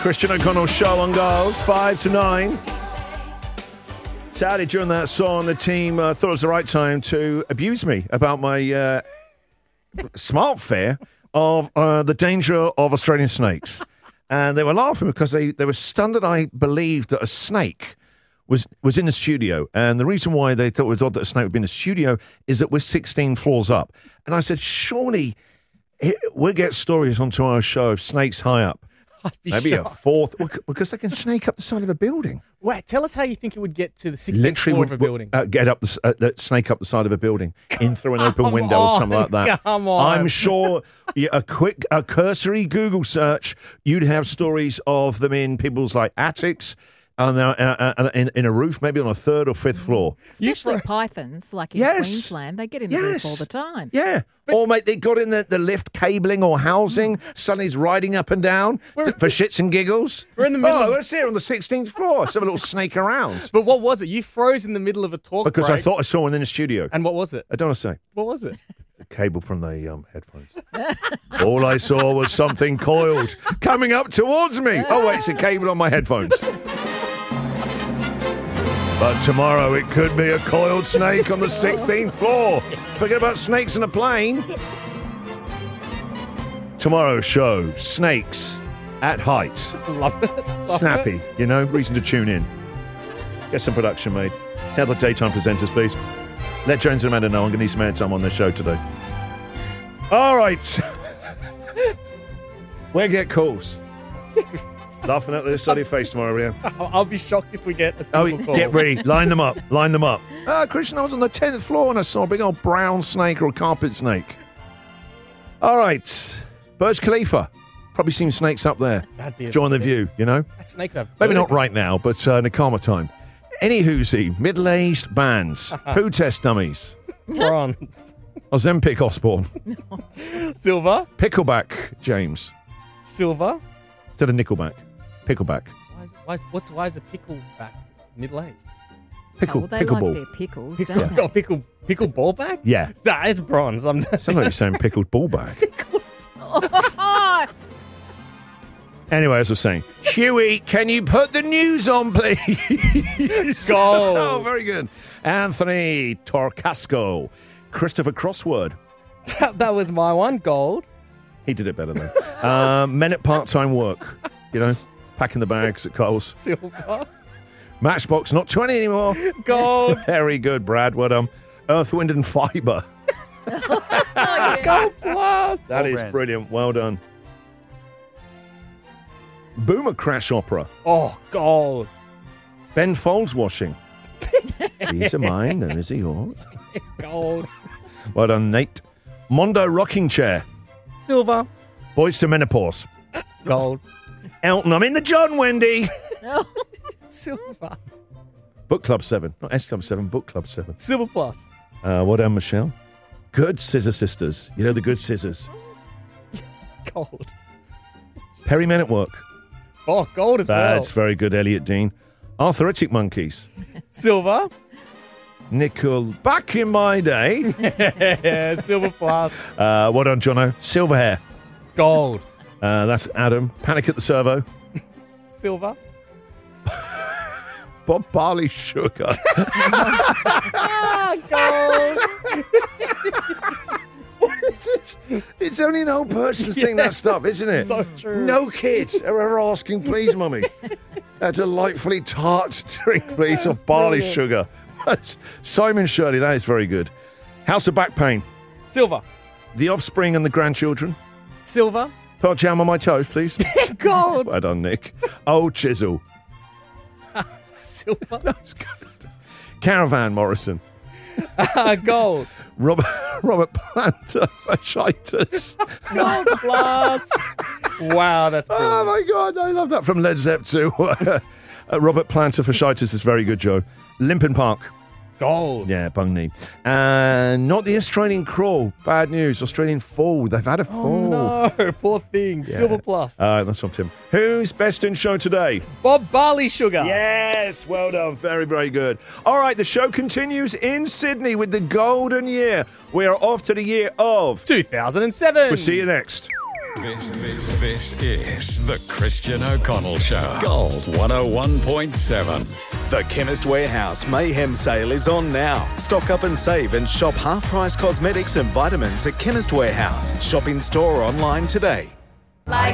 Christian O'Connell show on Go, 5 to 9. Sadly, during that song, the team thought it was the right time to abuse me about my smart fear of the danger of Australian snakes. And they were laughing because they were stunned that I believed that a snake was in the studio. And the reason why they thought it was odd that a snake would be in the studio is that we're 16 floors up. And I said, surely we'll get stories onto our show of snakes high up. Maybe shocked. A fourth, because they can snake up the side of a building. Wait, tell us how you think it would get to the 16th floor of a building. Get up, snake up the side of a building, in through an open window or something like that. Come on. I'm sure a cursory Google search, you'd have stories of them in people's like attics, and in a roof, maybe on a third or fifth floor. Especially pythons, like in Queensland, they get in the roof all the time. Yeah. Or, mate, they got in the lift cabling or housing. Suddenly he's riding up and down for shits and giggles. We're in the middle. We're here on the 16th floor. Let's have a little snake around. But what was it? You froze in the middle of a talk Because break. I thought I saw one in the studio. And what was it? I don't want to say. What was it? The cable from the headphones. All I saw was something coiled coming up towards me. Oh, wait, it's a cable on my headphones. But tomorrow it could be a coiled snake on the 16th floor. Forget about snakes in a plane. Tomorrow's show, snakes at height. Love it. Snappy, you know, reason to tune in. Get some production made. Tell the daytime presenters, please. Let Jones and Amanda know I'm going to need some airtime on their show today. All right. We'll get calls. Laughing at this sunny face tomorrow, yeah. I'll be shocked if we get a single call. Get ready. Line them up. Line them up. Christian, I was on the 10th floor and I saw a big old brown snake or a carpet snake. All right. Burj Khalifa. Probably seen snakes up there. Join the view, you know. That snake would have Maybe not right now, but in a calmer time. Any whoosie, middle-aged bands, poo test dummies, bronze. Ozempic Osborne. Silver. Pickleback James. Silver. Instead of Nickelback. Pickleback. Why is a pickleback middle-aged? Pickle they ball. like their pickles, don't they? Oh, pickle ball bag? Yeah. Nah, it's bronze. Sounds like you're saying pickled ball bag. Anyway, as I was saying, Huey, can you put the news on, please? Gold. Oh, very good. Anthony Torcasco. Christopher Crossword. That was my one. Gold. He did it better, though. Men at part-time work. You know, packing the bags at Coles. Silver. Matchbox, not 20 anymore. Gold. Very good, Brad. Well done. Earth, Wind and Fibre. Gold plus. That is brilliant. Well done. Boomer Crash Opera. Oh, gold. Ben Folds washing. These are mine, and is he yours? Gold. Well done, Nate. Mondo Rocking Chair. Silver. Boys to Menopause. Gold. Elton, I'm in the John, Wendy. Silver. Book Club 7. Not S Club 7, Book Club 7. Silver plus. Well done, Michelle. Good Scissor Sisters. You know the good scissors. Yes, gold. Perry Men at Work. Oh, gold as well. That's very good, Elliot Dean. Arthritic Monkeys. Silver. Nickel. Back in my day. Yeah, silver plus. Well done, Jono. Silver Hair. Gold. That's Adam. Panic at the Servo. Silver. Bob Barley Sugar. Gold. What is it? It's only an old person's thing, that stuff, isn't it? So true. No kids are ever asking, please, Mummy. A delightfully tart drink, please, of barley sugar. Simon Shirley, that is very good. House of Back Pain. Silver. The Offspring and the Grandchildren. Silver. Put jam on my toast, please. Gold. Well done, Nick. Old Chisel. Silver. That's good. Caravan Morrison. Gold. Robert Planter Fasciitis. Gold plus. Wow, that's brilliant. Oh, my God. I love that. From Led Zepp too. Robert Planter Fasciitis is very good, Joe. Limpin Park. Gold. Yeah, bung knee. And not the Australian crawl. Bad news. Australian fall. They've had a fall. Oh, no. Poor thing. Yeah. Silver plus. All right, that's on Tim. Who's best in show today? Bob Barley Sugar. Yes, well done. Very, very good. All right, the show continues in Sydney with the golden year. We are off to the year of 2007. We'll see you next. This is the Christian O'Connell Show. Gold 101.7. The Chemist Warehouse Mayhem Sale is on now. Stock up and save and shop half-price cosmetics and vitamins at Chemist Warehouse. Shop in store or online today.